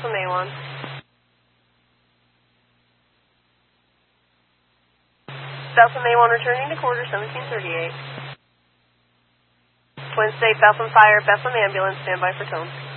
From A1. South from A1 returning to quarter 1738. Twin State, Bethlehem Fire, Bethlehem Ambulance, standby for tone.